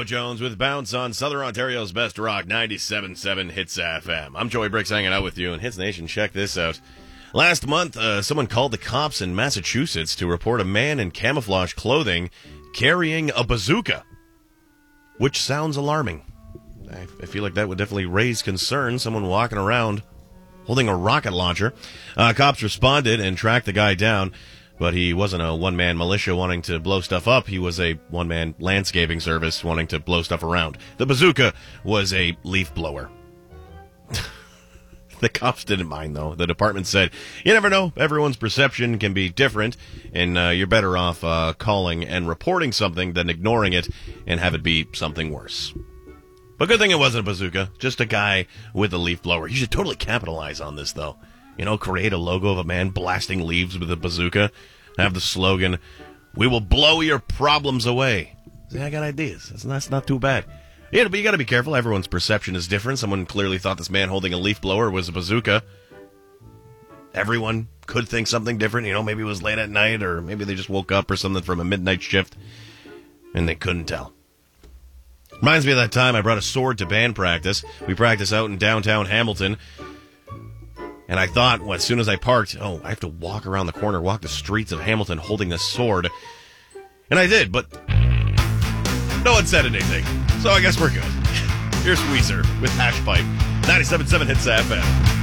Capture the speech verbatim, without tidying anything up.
Joe Jones with Bounce on Southern Ontario's Best Rock, ninety-seven point seven Hits F M. I'm Joey Bricks hanging out with you, and Hits Nation, check this out. Last month, uh, someone called the cops in Massachusetts to report a man in camouflage clothing carrying a bazooka, which sounds alarming. I, I feel like that would definitely raise concern, someone walking around holding a rocket launcher. Uh, cops responded and tracked the guy down. But he wasn't a one-man militia wanting to blow stuff up. He was a one-man landscaping service wanting to blow stuff around. The bazooka was a leaf blower. The cops didn't mind, though. The department said, you never know. Everyone's perception can be different, and uh, you're better off uh, calling and reporting something than ignoring it and have it be something worse. But good thing it wasn't a bazooka, just a guy with a leaf blower. You should totally capitalize on this, though. You know, create a logo of a man blasting leaves with a bazooka. Have the slogan, "We will blow your problems away." See, I got ideas. That's, that's not too bad. Yeah, but you got to be careful. Everyone's perception is different. Someone clearly thought this man holding a leaf blower was a bazooka. Everyone could think something different. You know, maybe it was late at night, or maybe they just woke up or something from a midnight shift, and they couldn't tell. Reminds me of that time I brought a sword to band practice. We practice out in downtown Hamilton. And I thought, well, as soon as I parked, oh, I have to walk around the corner, walk the streets of Hamilton holding this sword. And I did, but no one said anything. So I guess we're good. Here's Weezer with Hash Pipe. ninety-seven point seven Hits F M.